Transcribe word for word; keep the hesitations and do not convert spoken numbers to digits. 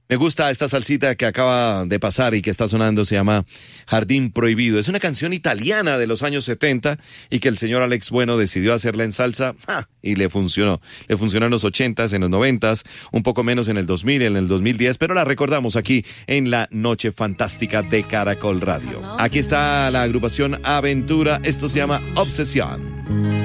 Me gusta esta salsita que acaba de pasar y que está sonando, se llama Jardín Prohibido. Es una canción italiana de los años setenta y que el señor Alex Bueno decidió hacerla en salsa ¡ja! Y le funcionó. Le funcionó en los ochentas, en los noventas, un poco menos en el dos mil, en el dos mil diez, pero la recordamos aquí en la Noche Fantástica de Caracol Radio. Aquí está la agrupación Aventura, esto se llama Obsesión.